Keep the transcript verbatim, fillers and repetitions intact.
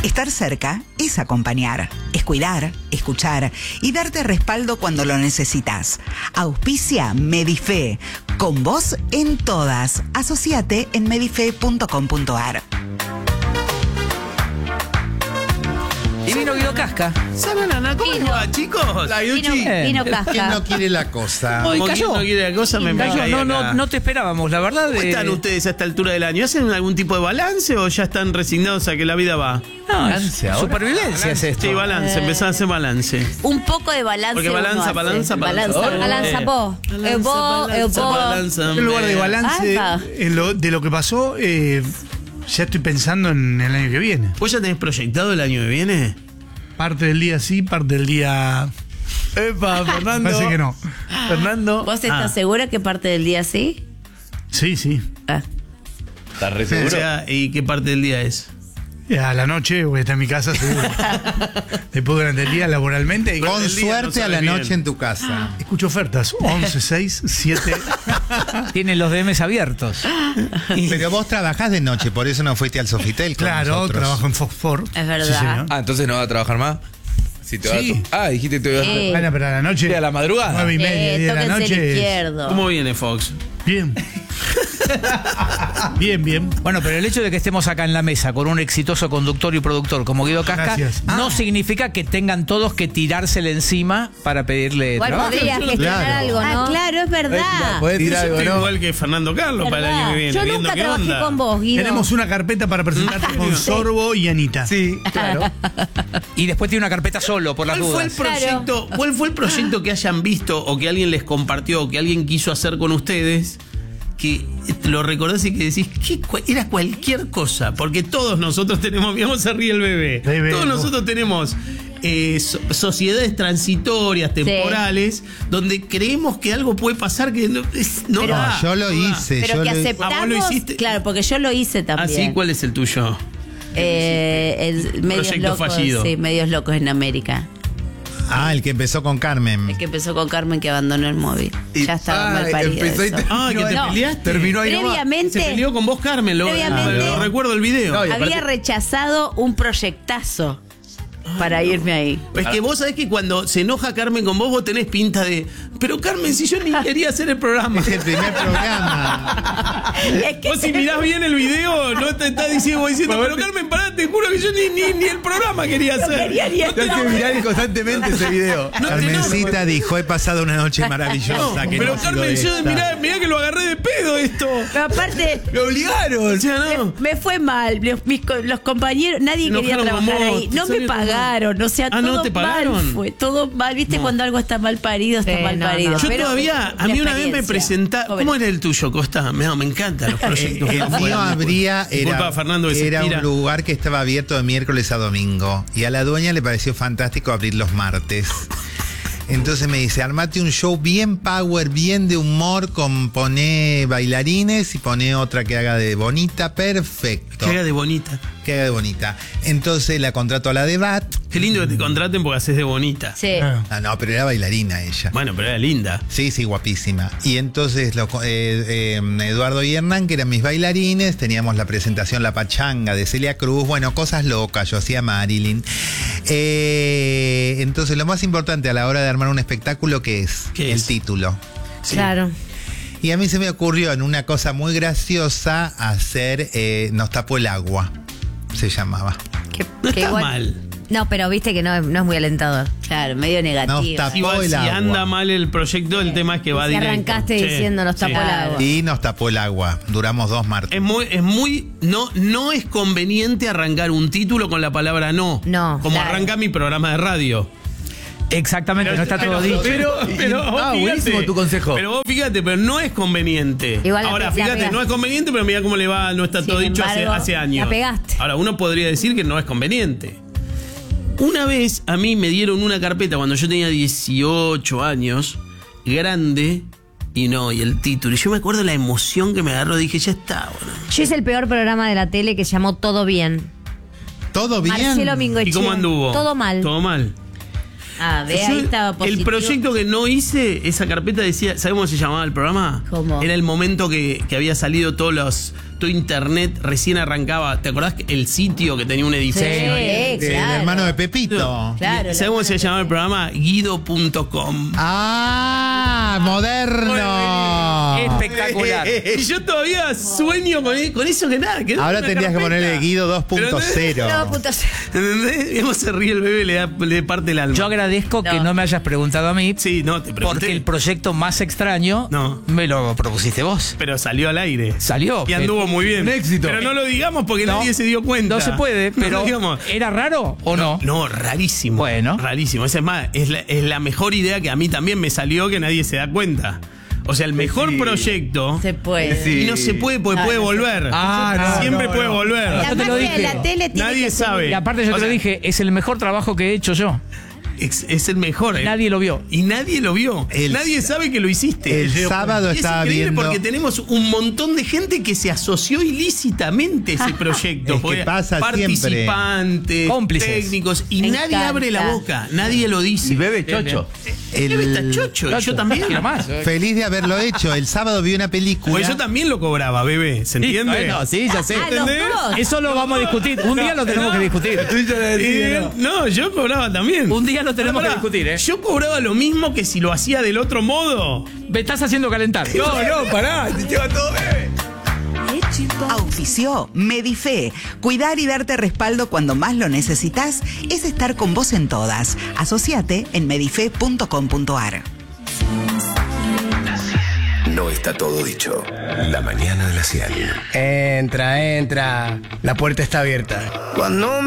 Estar cerca es acompañar, es cuidar, escuchar y darte respaldo cuando lo necesitas. Auspicia Medife. Con vos en todas. Asociate en medife punto com punto ar. Y vino Guido Casca. ¿Saben, Ana? ¿Cómo Vino. va, chicos? La Vino, Yuchi. vino ¿Quién Casca. no quiere la cosa? Hoy Como cayó. quien no quiere la cosa, me, me Cayó. caí No, acá. no, no te esperábamos, la verdad. ¿Cómo de- están ustedes a esta altura del año? ¿Hacen algún tipo de balance o ya están resignados a que la vida va? No, es Balance ahora. supervivencia es esto. Sí, balance, empezá a hacer balance. Un poco de balance. Porque uno balanza, hace. balanza, balanza. Balanza, Eh, balanza, vos. balanza, Eh, vos, eh, balanza, vos. balanza, En lugar de eh. balance Apa. en lo- de lo que pasó, eh, ya estoy pensando en el año que viene. ¿Vos ya tenés proyectado el año que viene? Parte del día sí, parte del día... Epa, Fernando. Parece que no. Fernando. ¿Vos estás Ah. segura que parte del día sí? Sí, sí. Ah. ¿Estás re O seguro? sea, ¿y qué parte del día es? A la noche voy a estar en mi casa seguro. Después durante el día laboralmente. Y Con el día no suerte a sabe la bien. noche en tu casa. escucho ofertas. once, seis, siete. Tienen los D Ms abiertos. Pero vos trabajás de noche, por eso no fuiste al Sofitel con Claro, nosotros. trabajo en Foxford. Es verdad. Sí, señor. Ah, entonces no va a trabajar más. Si te va Sí. a... Ah, dijiste que te ibas a... Eh. Ana, pero a la noche. Sí, a la madrugada. Nueve y media, Eh, diez de la tóquense el noche. es- izquierdo. ¿Cómo viene Fox? Bien. Bien, bien. Bueno, pero el hecho de que estemos acá en la mesa con un exitoso conductor y productor como Guido Casca Gracias. no Ah. significa que tengan todos que tirársele encima para pedirle Igual trabajo. podrías gestionar Claro. algo, ¿no? Ah, claro, es verdad. Podés tirar Yo algo, estoy ¿no? igual que Fernando Carlos para el año que viene. Yo viendo nunca qué trabajé onda. con vos, Guido. Tenemos una carpeta para presentarte con Sorbo y Anita. Sí, claro. Y después tiene una carpeta solo, por las ¿Cuál fue, el dudas. proyecto, ¿Cuál fue el proyecto que hayan visto o que alguien les compartió o que alguien quiso hacer con ustedes que lo recordás y que decís que era cualquier cosa? Porque todos nosotros tenemos, miramos se ríe el bebé, Bebé, todos no. nosotros tenemos eh, so- sociedades transitorias, temporales, donde creemos que algo puede pasar que no, es, no Pero- da, No, yo lo no da. hice. Pero yo que lo- aceptamos. Ah, ¿vos lo hiciste? Claro, porque yo lo hice Ah, también. sí, ¿cuál es el tuyo? Eh, el medios Proyecto locos, fallido. sí, medios locos en América. Ah, el que empezó con Carmen. El que empezó con Carmen que abandonó el móvil. Y- ya estaba ah, mal parido. empezó y eso. te- Ah, que te No. peleaste. Terminó ahí nomás. Se Previamente peleó con vos, Carmen, lo, Previamente- lo recuerdo el video. No, y había aparte- rechazado un proyectazo para irme ahí. Es que vos sabés que cuando se enoja Carmen con vos, vos tenés pinta de. Pero Carmen, si yo ni quería hacer el programa. Es el primer programa. Es que Vos si mirás bien el video, no te está diciendo, vos diciendo, pero Carmen, pará, te juro que yo ni, ni, ni el programa quería hacer. quería ni No te- Hay que mirar constantemente ese video. no te Carmencita dijo, he pasado una noche No, maravillosa. que pero no ha sido Carmen, yo, esta". mirá, mirá que lo agarré de pedo esto. Pero aparte, ¡Me obligaron! O sea, no. me fue mal. Los, mis co- los compañeros, nadie Se quería enojaron trabajar con vos, ahí. te No me salieron con- pagaron. O sea, Ah, ¿no todo te pagaron? mal fue. Todo mal. ¿Viste cuando algo está mal parido? Está Sí, mal no, parido. no. Yo Pero todavía, a mí una vez me experiencia. presentaron. ¿Cómo era el tuyo, Costa? Me, me encantan los proyectos. El mío abría, Disculpa, era, Fernando, que se era tira. un lugar que estaba abierto de miércoles a domingo. Y a la dueña le pareció fantástico abrir los martes. Entonces me dice, armate un show bien power, bien de humor, con poné bailarines y poné otra que haga de bonita, perfecto. Que haga de bonita. Que haga de bonita. Entonces la contrato a la de Bat. Qué lindo que te contraten porque haces de bonita. Sí. Ah. Ah, no, pero era bailarina ella. Bueno, pero era linda. Sí, sí, guapísima. Y entonces lo- eh, eh, Eduardo y Hernán, que eran mis bailarines, teníamos la presentación La Pachanga de Celia Cruz, bueno, cosas locas, yo hacía Marilyn. Eh, entonces lo más importante a la hora de armar un espectáculo, ¿qué es? ¿Qué El es? título. Sí. Claro. Y a mí se me ocurrió en una cosa muy graciosa hacer eh, Nos tapó el agua, se llamaba. Que, No que está igual- mal. No, pero viste que no, no es muy alentador. Claro, medio negativo. Nos tapó Si, va- el si agua. anda mal el proyecto, el tema es que va Si directo. arrancaste Sí, diciendo nos tapó sí. el agua. Y nos tapó el agua. Duramos dos martes. Es muy, es muy, no, no es conveniente arrancar un título con la palabra no. No, Como claro. arranca mi programa de radio. Exactamente, no está todo dicho. Pero, pero vos Ah, fíjate, buenísimo tu consejo. Pero vos fíjate, pero no es conveniente. Igual la Ahora, pe- la fíjate, pegaste. no es conveniente, pero mira cómo le va, no está Sin todo dicho hace, embargo, hace años. la pegaste. Ahora, uno podría decir que no es conveniente. Una vez a mí me dieron una carpeta cuando yo tenía dieciocho años, grande, y no, y el título. Y yo me acuerdo la emoción que me agarró, dije, ya está, bueno. Yo hice el peor programa de la tele que se llamó Todo Bien. ¿Todo bien? Marcelo Mingoche. ¿Y cómo anduvo? Todo mal. Todo mal. Ah, ve, Yo- ahí estaba el positivo. proyecto que no hice, esa carpeta decía, ¿sabes cómo se llamaba el programa? ¿Cómo? Era el momento que, que había salido todos los, todo internet, recién arrancaba. ¿Te acordás que el sitio que tenía un edificio? Sí, El claro. hermano de Pepito. Claro, ¿Sabes cómo la- se llamaba el programa? Guido punto com. Ah, moderno. Espectacular. Y yo todavía sueño con, con eso que nada. Que era Ahora una tendrías que carpeta. ponerle Guido dos punto No, cero. punto cero. ¿Entendés? Y cómo se ríe el bebé, le, da, le parte el alma. Yo agradezco que No. no me hayas preguntado a mí. Sí, no, te pregunté. Porque el proyecto más extraño No. me lo propusiste vos. Pero salió al aire. Salió. Y anduvo muy bien. Un éxito. Pero no lo digamos porque No. nadie se dio cuenta. No se puede, No pero lo digamos. ¿era raro o no? No, rarísimo. Bueno. Rarísimo. Esa es más, es la, es la mejor idea que a mí también me salió que nadie se da cuenta. O sea, el mejor Sí. proyecto. Se puede. Sí. Y no se puede porque Ah, puede no se volver. Ah, no, Siempre no, puede no. volver. La Yo te lo magia de dije. la tele tiene Nadie que ser- sabe. Y aparte yo O te lo sea, dije, es el mejor trabajo que he hecho yo. Es, es el mejor. eh. Nadie lo vio. Y nadie lo vio. El- nadie sabe que lo hiciste. El sábado Y es estaba increíble viendo. porque tenemos un montón de gente que se asoció ilícitamente a ese proyecto. Es que Porque pasa siempre. participantes, Cómplices. técnicos, y Me nadie encanta. abre la boca, nadie lo dice. Y bebe chocho. El bebé está chocho, y yo también. Quiero más. Feliz de haberlo hecho. El sábado vi una película. Pues yo también lo cobraba, bebé, ¿se entiende? Bueno, sí, ya sé. Ah, los ¿Entendés? dos. Eso lo vamos a discutir. Un día lo tenemos que discutir. Tú ya le Y, decías, no, yo cobraba también. Un día lo tenemos Pará, que discutir, ¿eh? Yo cobraba lo mismo que si lo hacía del otro modo. Me estás haciendo calentar. No, no, pará, te lleva todo bebé. Auspició Medife. Cuidar y darte respaldo cuando más lo necesitas es estar con vos en todas. Asociate en medife punto com punto ar. No está todo dicho. La mañana de la cien. Entra, entra. La puerta está abierta. Cuando me